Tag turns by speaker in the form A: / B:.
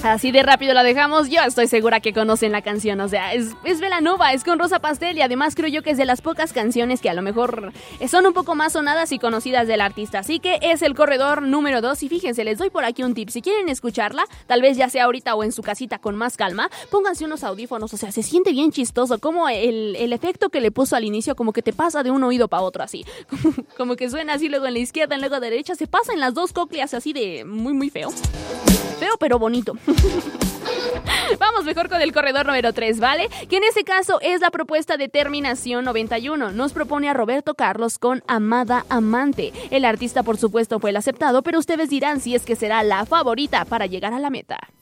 A: Así de rápido la dejamos. Yo estoy segura que conocen la canción. O sea, es Belanova, es con Rosa Pastel. Y además creo yo que es de las pocas canciones que a lo mejor son un poco más sonadas y conocidas del artista. Así que es el corredor número 2. Y fíjense, les doy por aquí un tip. Si quieren escucharla, tal vez ya sea ahorita o en su casita con más calma, pónganse unos audífonos. O sea, se siente bien chistoso. Como el efecto que le puso al inicio, como que te pasa de un oído para otro así. Como que suena así, luego en la izquierda, luego a la derecha. Se pasa en las dos cócleas así de muy, muy feo. Feo pero bonito. Vamos mejor con el corredor número 3, ¿vale? Que en este caso es la propuesta de Terminación 91. Nos propone a Roberto Carlos con Amada Amante. El artista, por supuesto, fue el aceptado, pero ustedes dirán si es que será la favorita para llegar a la meta.